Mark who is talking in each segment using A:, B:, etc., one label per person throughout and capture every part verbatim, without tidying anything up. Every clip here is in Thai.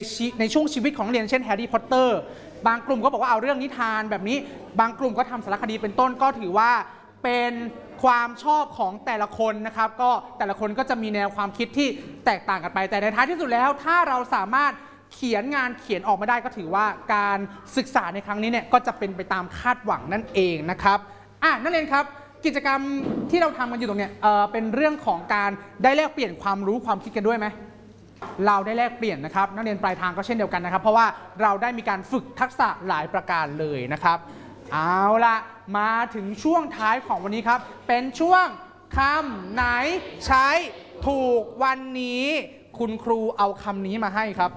A: ในช่วงชีวิตของเรียนเช่นแฮร์รี่พอตเตอร์บางกลุ่มก็บอกว่าเอาเรื่องนิทานแบบนี้บางกลุ่มก็ทำสารคดีเป็นต้นก็ถือว่าเป็นความชอบของแต่ละคนนะครับก็แต่ละคนก็จะมีแนวความคิดที่แตกต่างกันไปแต่ในท้ายที่สุดแล้วถ้าเราสามารถเขียนงานเขียนออกมาได้ก็ถือว่าการศึกษาในครั้งนี้เนี่ยก็จะเป็นไปตามคาดหวังนั่นเองนะครับอ่ะนักเรียนครับกิจกรรมที่เราทำกันอยู่ตรงเนี้ยเอ่อเป็นเรื่องของการได้แลกเปลี่ยนความรู้ความคิดกันด้วยไหมเราได้แลกเปลี่ยนนะครับนักเรียนปลายทางก็เช่นเดียวกันนะครับเพราะว่าเราได้มีการฝึกทักษะหลายประการเลยนะครับเอาละมาถึงช่วงท้ายของวันนี้ครับเป็นช่วงคำไหนใช้ถูกวันนี้คุณครูเอาคำนี้มาให้ครับ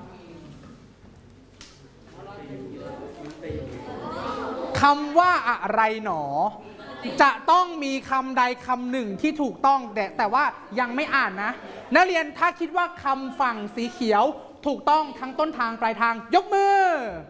A: คำว่าอะไรหนอจะต้องมีคำใดคำหนึ่งที่ถูกต้องแต่แต่ว่ายังไม่อ่านนะนักเรียนถ้าคิดว่าคำฝั่งสีเขียวถูกต้องทั้งต้นทางปลายทางยกมือ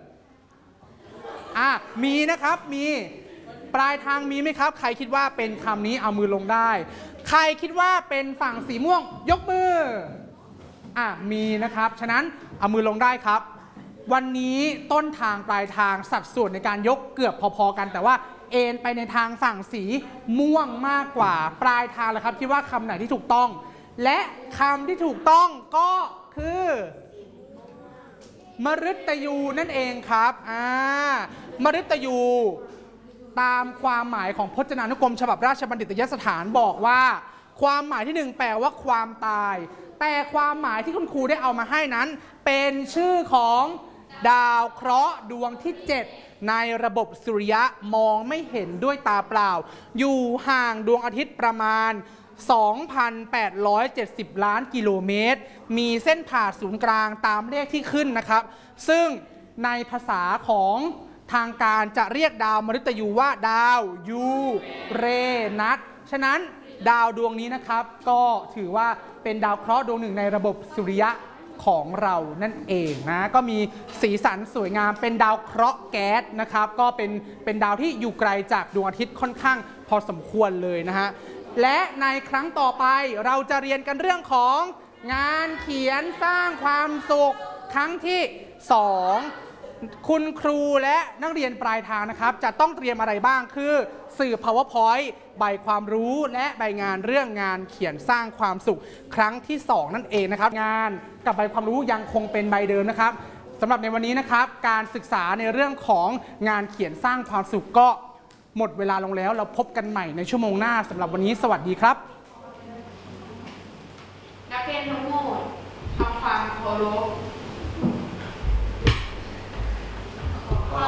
A: อ่ะมีนะครับมีปลายทางมีไหมครับใครคิดว่าเป็นคำนี้เอามือลงได้ใครคิดว่าเป็นฝั่งสีม่วงยกมืออ่ะมีนะครับฉะนั้นเอามือลงได้ครับวันนี้ต้นทางปลายทางสัดส่วนในการยกเกือบพอๆกันแต่ว่าเอ็นไปในทางฝั่งสีม่วงมากกว่าปลายทางแล้วครับคิดว่าคำไหนที่ถูกต้องและคำที่ถูกต้องก็คือมฤตยูนั่นเองครับอ่ามฤตยูตามความหมายของพจนานุกรมฉบับราชบัณฑิตยสถานบอกว่าความหมายที่หนึ่งแปลว่าความตายแต่ความหมายที่คุณครูได้เอามาให้นั้นเป็นชื่อของดาวเคราะห์ดวงที่เจ็ดในระบบสุริยะมองไม่เห็นด้วยตาเปล่าอยู่ห่างดวงอาทิตย์ประมาณ สองพันแปดร้อยเจ็ดสิบ ล้านกิโลเมตรมีเส้นผ่าศูนย์กลางตามเลขที่ขึ้นนะครับซึ่งในภาษาของทางการจะเรียกดาวมฤตยูว่าดาวยูเรนัสฉะนั้นดาวดวงนี้นะครับก็ถือว่าเป็นดาวเคราะห์ดวงหนึ่งในระบบสุริยะของเรานั่นเองนะก็มีสีสันสวยงามเป็นดาวเคราะห์แก๊สนะครับก็เป็นเป็นดาวที่อยู่ไกลจากดวงอาทิตย์ค่อนข้างพอสมควรเลยนะฮะและในครั้งต่อไปเราจะเรียนกันเรื่องของงานเขียนสร้างความสุขครั้งที่สองคุณครูและนักเรียนปลายทางนะครับจะต้องเตรียมอะไรบ้างคือสื่อ PowerPoint ใบความรู้และใบงานเรื่องงานเขียนสร้างความสุขครั้งที่สองนั่นเองนะครับงานกับใบความรู้ยังคงเป็นใบเดิมนะครับสำหรับในวันนี้นะครับการศึกษาในเรื่องของงานเขียนสร้างความสุขก็หมดเวลาลงแล้วเราพบกันใหม่ในชั่วโมงหน้าสำหรับวันนี้สวัสดีครับ
B: นักเรียนทั้งหมดทำความเคารพ